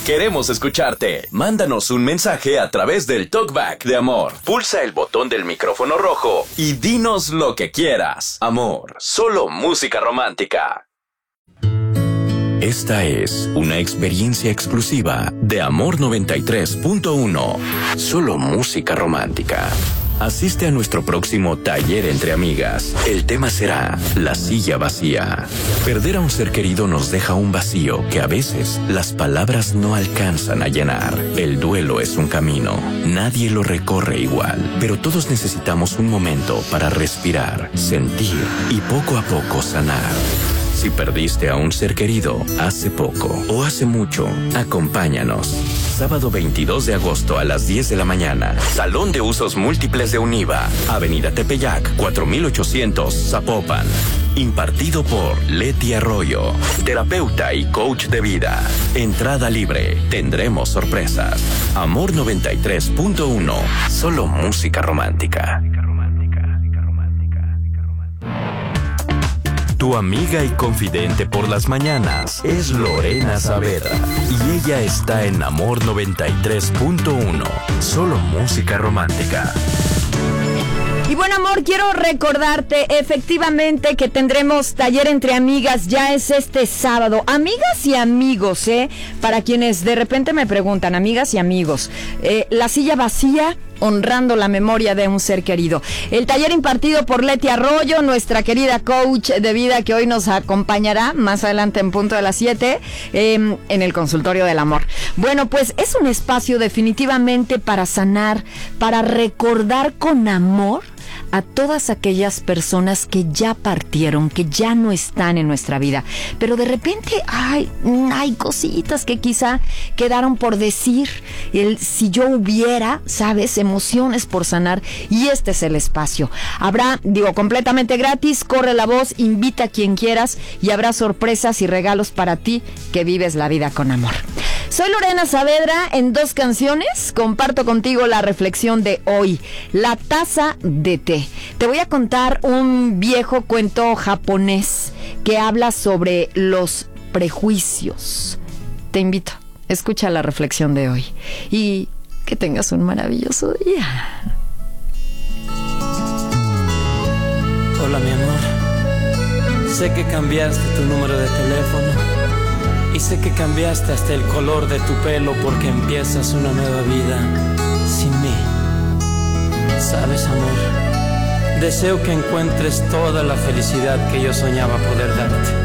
Queremos escucharte. Mándanos un mensaje a través del TalkBack de Amor. Pulsa el botón del micrófono rojo y dinos lo que quieras. Amor, solo música romántica. Esta es una experiencia exclusiva de Amor 93.1. Solo música romántica. Asiste a nuestro próximo taller entre amigas. El tema será la silla vacía. Perder a un ser querido nos deja un vacío que a veces las palabras no alcanzan a llenar. El duelo es un camino. Nadie lo recorre igual, pero todos necesitamos un momento para respirar, sentir y poco a poco sanar. Si perdiste a un ser querido hace poco o hace mucho, acompáñanos. Sábado 22 de agosto a las 10 de la mañana. Salón de Usos Múltiples de Univa. Avenida Tepeyac, 4800, Zapopan. Impartido por Leti Arroyo, terapeuta y coach de vida. Entrada libre. Tendremos sorpresas. Amor 93.1. Solo música romántica. Tu amiga y confidente por las mañanas es Lorena Saavedra y ella está en Amor 93.1, solo música romántica. Y bueno, amor, quiero recordarte efectivamente que tendremos taller entre amigas, ya es este sábado. Amigas y amigos, para quienes de repente me preguntan, amigas y amigos, la silla vacía, honrando la memoria de un ser querido. El taller impartido por Leti Arroyo, nuestra querida coach de vida que hoy nos acompañará más adelante en punto de las 7 en el consultorio del amor. Bueno, pues es un espacio definitivamente para sanar, para recordar con amor a todas aquellas personas que ya partieron, que ya no están en nuestra vida, pero de repente hay cositas que quizá quedaron por decir, si yo hubiera, ¿sabes? Emociones por sanar, y este es el espacio. Habrá, completamente gratis, corre la voz, invita a quien quieras y habrá sorpresas y regalos para ti que vives la vida con amor. Soy Lorena Saavedra. En 2 canciones comparto contigo la reflexión de hoy, la taza de té. Te voy a contar un viejo cuento japonés que habla sobre los prejuicios. Te invito, escucha la reflexión de hoy y que tengas un maravilloso día. Hola, mi amor. Sé que cambiaste tu número de teléfono. Y sé que cambiaste hasta el color de tu pelo porque empiezas una nueva vida sin mí. ¿Sabes, amor? Deseo que encuentres toda la felicidad que yo soñaba poder darte.